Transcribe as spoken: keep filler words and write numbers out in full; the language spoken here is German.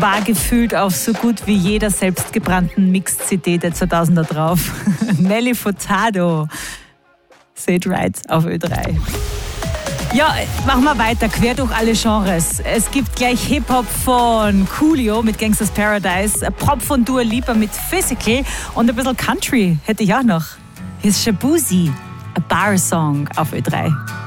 war gefühlt auf so gut wie jeder selbstgebrannten Mix-C D der zweitausender drauf. Nelly Furtado. Say It Right auf Ö drei. Ja, machen wir weiter, quer durch alle Genres. Es gibt gleich Hip-Hop von Coolio mit Gangsta's Paradise, Pop von Dua Lipa mit Physical und ein bisschen Country hätte ich auch noch. Hier ist Shabuzi, a Bar Song auf Ö drei.